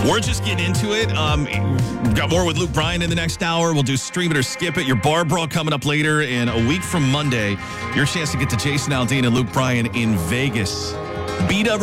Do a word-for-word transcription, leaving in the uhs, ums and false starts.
We're just getting into it. Um, we've got more with Luke Bryan in the next hour. We'll do Stream It or Skip It. Your bar brawl coming up later. And a week from Monday, your chance to get to Jason Aldean and Luke Bryan in Vegas. B-Dub